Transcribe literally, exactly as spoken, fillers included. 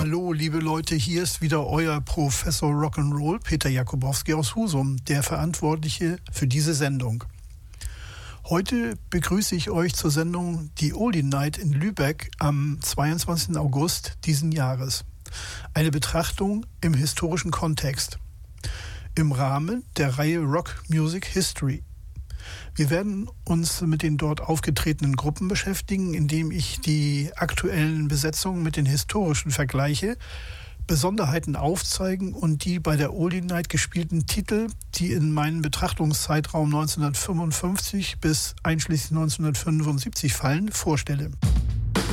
Hallo, liebe Leute, hier ist wieder euer Professor Rock'n'Roll, Peter Jakubowski aus Husum, der Verantwortliche für diese Sendung. Heute begrüße ich euch zur Sendung Die Oldie Night in Lübeck am zweiundzwanzigsten August diesen Jahres. Eine Betrachtung im historischen Kontext. Im Rahmen der Reihe Rock Music History. Wir werden uns mit den dort aufgetretenen Gruppen beschäftigen, indem ich die aktuellen Besetzungen mit den historischen vergleiche, Besonderheiten aufzeigen und die bei der Oldie Night gespielten Titel, die in meinen Betrachtungszeitraum neunzehnhundertfünfundfünfzig bis einschließlich neunzehnhundertfünfundsiebzig fallen, vorstelle.